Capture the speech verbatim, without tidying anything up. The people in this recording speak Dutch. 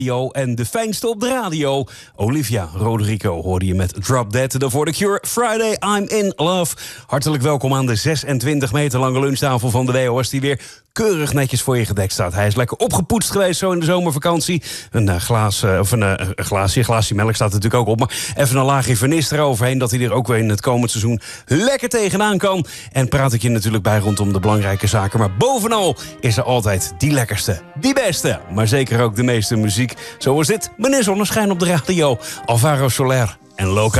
En de fijnste op de radio, Olivia Rodrigo, hoorde je met Drop Dead. Daarvoor The Cure, Friday, I'm in Love. Hartelijk welkom aan de zesentwintig meter lange lunchtafel van de W O S... die weer keurig netjes voor je gedekt staat. Hij is lekker opgepoetst geweest zo in de zomervakantie. Een uh, glaas, uh, of een, uh, een glaasje, een glaasje melk staat er natuurlijk ook op. Maar even een laagje vernis eroverheen, dat hij er ook weer in het komend seizoen lekker tegenaan kan. En praat ik je natuurlijk bij rondom de belangrijke zaken. Maar bovenal is er altijd die lekkerste, die beste, maar zeker ook de meeste muziek. Zo is dit, meneer Zonneschijn op de radio. Alvaro Soler en Loca.